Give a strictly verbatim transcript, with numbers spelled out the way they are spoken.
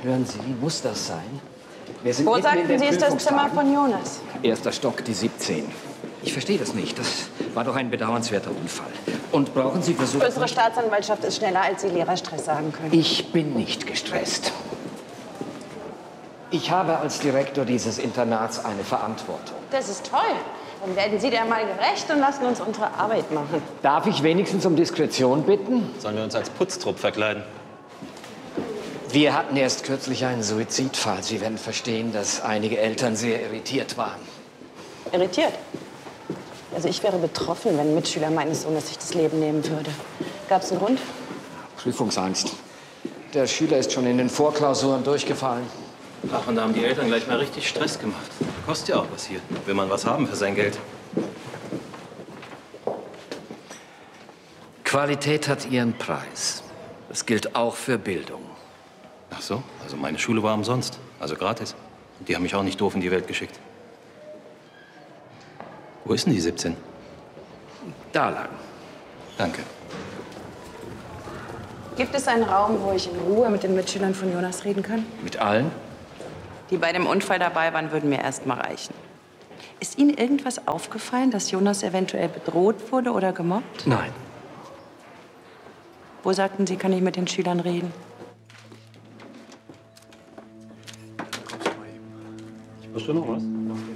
Hören Sie, wie muss das sein? Wir sind Wo mitten in sagten den Sie, ist das Zimmer Prüfungstagen. von Jonas? Erster Stock, die siebzehn. Ich verstehe das nicht. Das war doch ein bedauernswerter Unfall. Und brauchen Sie Versuch... Unsere Staatsanwaltschaft ist schneller, als Sie Lehrerstress sagen können. Ich bin nicht gestresst. Ich habe als Direktor dieses Internats eine Verantwortung. Das ist toll. Dann werden Sie der mal gerecht und lassen uns unsere Arbeit machen. Darf ich wenigstens um Diskretion bitten? Sollen wir uns als Putztrupp verkleiden? Wir hatten erst kürzlich einen Suizidfall. Sie werden verstehen, dass einige Eltern sehr irritiert waren. Irritiert? Also ich wäre betroffen, wenn ein Mitschüler meines Sohnes sich das Leben nehmen würde. Gab es einen Grund? Prüfungsangst. Der Schüler ist schon in den Vorklausuren durchgefallen. Ach, und da haben die Eltern gleich mal richtig Stress gemacht. Kostet ja auch was hier. Will man was haben für sein Geld. Qualität hat ihren Preis. Das gilt auch für Bildung. Ach so, also meine Schule war umsonst. Also gratis. Und die haben mich auch nicht doof in die Welt geschickt. Wo ist denn die siebzehn? Da lang. Danke. Gibt es einen Raum, wo ich in Ruhe mit den Mitschülern von Jonas reden kann? Mit allen? Die bei dem Unfall dabei waren, würden mir erst mal reichen. Ist Ihnen irgendwas aufgefallen, dass Jonas eventuell bedroht wurde oder gemobbt? Nein. Wo sagten Sie, kann ich mit den Schülern reden? Hast du noch was?